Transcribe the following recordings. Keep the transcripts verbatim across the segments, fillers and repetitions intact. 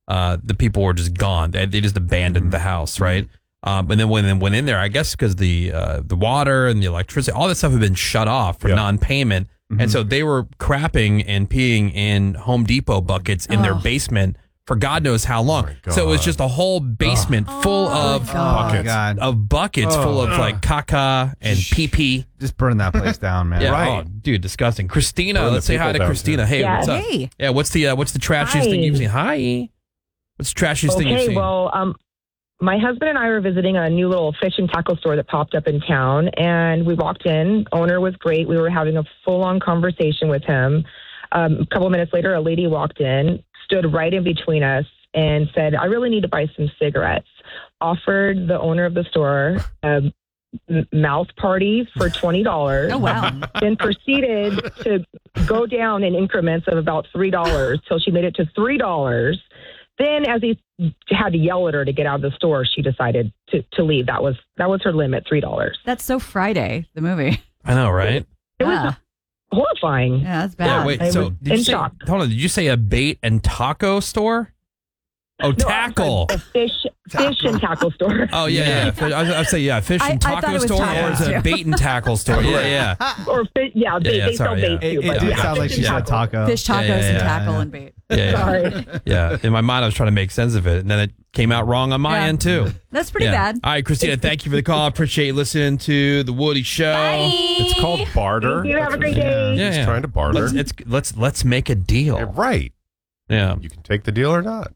uh, the people were just gone. They, they just abandoned the house, right? Um, and then when they went in there, I guess because the uh, the water and the electricity, all that stuff had been shut off for Yep. non-payment. Mm-hmm. And so they were crapping and peeing in Home Depot buckets in Oh. their basement for God knows how long. Oh so it was just a whole basement Oh. full of God. Buckets. God. of buckets Oh. full of like caca and pee pee. Just burn that place down, man. Yeah, Right. oh, dude, disgusting. Christina, Burn the let's say hi people to down, Christina. too. Hey, Yeah. what's up? Hey. Yeah, what's the uh, what's the trashiest Hi. thing you've seen? Hi. What's the trashiest thing you've Okay, seen? well, um, my husband and I were visiting a new little fish and tackle store that popped up in town, and we walked in. Owner was great. We were having a full-on conversation with him. Um, a couple of minutes later, a lady walked in, stood right in between us, and said, "I really need to buy some cigarettes." Offered the owner of the store a m- mouth party for twenty dollars. Oh, wow. Then proceeded to go down in increments of about three dollars till she made it to three dollars. Then, as he had to yell at her to get out of the store, she decided to, to leave. That was that was her limit, three dollars. That's so Friday, the movie. I know, right? It Yeah. was horrifying. Yeah, that's Yeah, bad. wait. I So was did you in say? shock. Hold on. Did you say a bait and taco store? Oh, No, I'm tackle. sorry, a fish, fish and tackle store. Oh yeah, yeah. Fish- I was, I was say yeah, fish I- and I thought taco it was store, tacos, or is it a too. bait and tackle store? Yeah, yeah, Or fi- yeah, they, yeah, they sorry, sell yeah. bait It, too. it but did yeah, sound like fish she and said tackle. taco. Fish tacos Yeah, yeah, and yeah. tackle Yeah. and bait. yeah, yeah. Sorry. Yeah. In my mind, I was trying to make sense of it, and then it came out wrong on my Yeah. end too. That's pretty Yeah. bad. All right, Christina, thank you for the call. I appreciate you listening to the Woody Show. It's called barter. Thank you. Have a great Yeah. day. Yeah, He's yeah. trying to barter. Let's it's, let's let's make a deal. Yeah, right. Yeah. You can take the deal or not.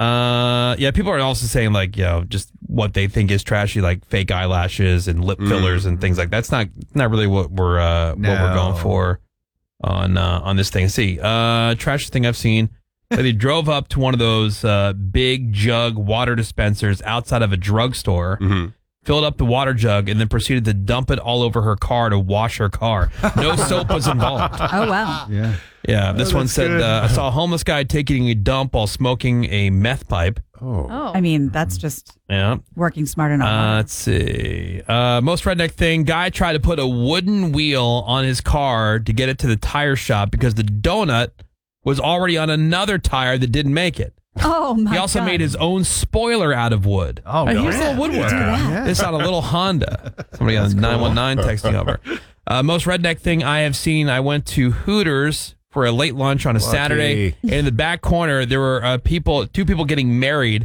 Uh, yeah. People are also saying like, you know, just what they think is trashy, like fake eyelashes and lip fillers and things like that. That's not not really what we're uh, what we're No. going for on uh, on this thing. See, uh, trashiest thing I've seen. They drove up to one of those uh, big jug water dispensers outside of a drugstore, Mm-hmm. filled up the water jug, and then proceeded to dump it all over her car to wash her car. No soap was involved. Oh, wow. Yeah. Yeah, this Oh, one that's said, good. uh, I saw a homeless guy taking a dump while smoking a meth pipe. Oh. Oh. I mean, that's just Yeah. working smart enough. Uh, let's see. Uh, most redneck thing, guy tried to put a wooden wheel on his car to get it to the tire shop because the donut was already on another tire that didn't make it. oh, my He also God. made his own spoiler out of wood. Oh, Uh, no. he's a little woodworker. Yeah. This on a little Honda. Somebody on nine one nine texting over. Uh, most redneck thing I have seen, I went to Hooters for a late lunch on a Lucky. Saturday. And in the back corner, there were uh, people, two people getting married.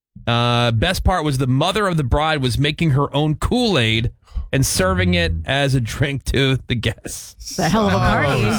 Uh, best part was the mother of the bride was making her own Kool-Aid and serving it as a drink to the guests. It's a hell of a party.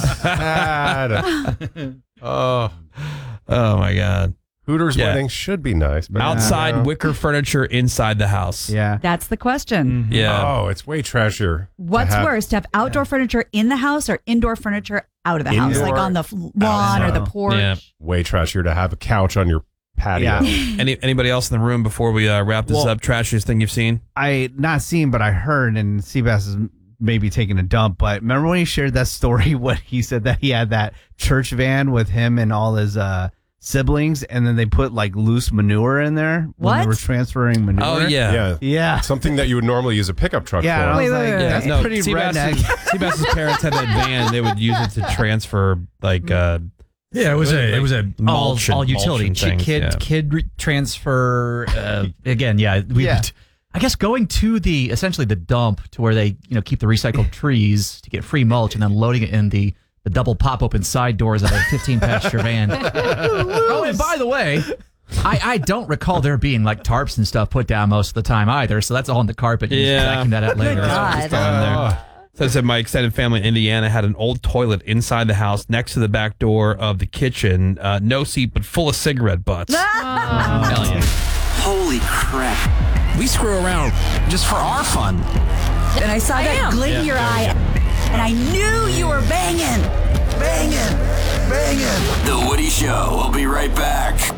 Sad. oh. Oh, my God. Hooters Yeah. weddings should be nice. But Outside no. wicker furniture inside the house. Yeah. That's the question. Yeah. Oh, it's way trashier. to What's have- worse, to have outdoor furniture in the house or indoor furniture out of the house, Indoor, like on the f- lawn or the outside. porch? Yeah. Way trashier to have a couch on your patio. Yeah. Any anybody else in the room before we uh, wrap this Well- up? Trashiest thing you've seen? I not seen, but I heard, and Seabass is maybe taking a dump. But remember when he shared that story? When he said that he had that church van with him and all his uh, siblings, and then they put like loose manure in there when they What? were transferring manure. Oh yeah, Yeah. yeah, Something that you would normally use a pickup truck yeah. and I for. was Wait, wait, like, wait, that's no, pretty Seabass's, redneck. Seabass's parents had that van. They would use it to transfer like uh, Yeah, it was a it was a all, mulch and- all utility mulch and Ch- kid things, yeah. kid re- transfer. Uh, again, yeah, we. Yeah. I guess going to the essentially the dump to where they you know keep the recycled trees to get free mulch and then loading it in the the double pop open side doors of a fifteen passenger van. Oh, and by the way. I, I don't recall there being like tarps and stuff put down most of the time either, so that's all on the carpet. And Yeah. just vacuum that out later. God. just on there. So I said my extended family in Indiana had an old toilet inside the house next to the back door of the kitchen. Uh, no seat, but full of cigarette butts. Hell yeah. Holy crap. We screw around just for our fun. And I saw that glint in your eye, and I knew you were banging. Banging, banging. The Woody Show. We'll be right back.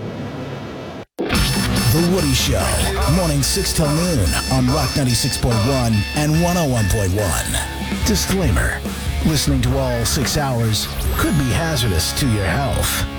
The Woody Show, morning six till noon on Rock ninety-six point one and one oh one point one. Disclaimer, listening to all six hours could be hazardous to your health.